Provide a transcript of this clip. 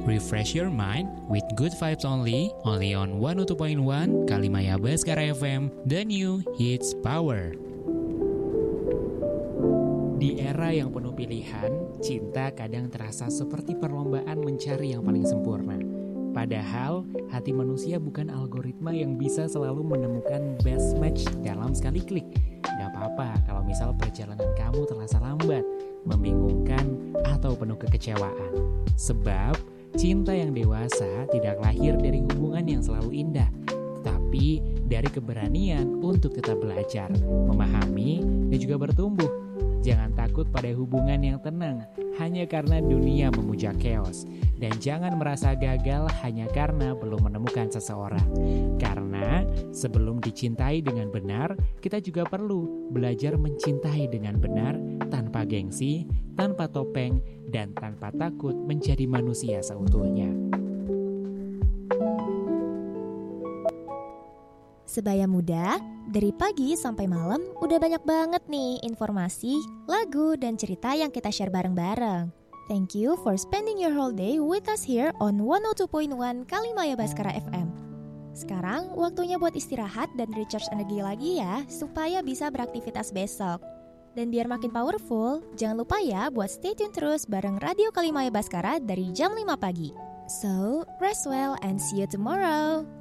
Refresh your mind with good vibes only on 102.1 Kalimaya Baskara FM, the new hits power. Di era yang penuh pilihan, cinta kadang terasa seperti perlombaan mencari yang paling sempurna. Padahal, hati manusia bukan algoritma yang bisa selalu menemukan best match dalam sekali klik. Gak apa-apa kalau misal perjalanan kamu terasa lambat, membingungkan, atau penuh kekecewaan. Sebab, cinta yang dewasa tidak lahir dari hubungan yang selalu indah, tetapi dari keberanian untuk tetap belajar, memahami, dan juga bertumbuh. Jangan takut pada hubungan yang tenang hanya karena dunia memuja chaos. Dan jangan merasa gagal hanya karena belum menemukan seseorang. Karena sebelum dicintai dengan benar, kita juga perlu belajar mencintai dengan benar, tanpa gengsi, tanpa topeng, dan tanpa takut menjadi manusia seutuhnya. Sebaya muda, dari pagi sampai malam udah banyak banget nih informasi, lagu, dan cerita yang kita share bareng-bareng. Thank you for spending your whole day with us here on 102.1 Kalimaya Baskara FM. Sekarang waktunya buat istirahat dan recharge energi lagi ya, supaya bisa beraktivitas besok. Dan biar makin powerful, jangan lupa ya buat stay tune terus bareng Radio Kalimaya Baskara dari jam 5 pagi. So, rest well and see you tomorrow.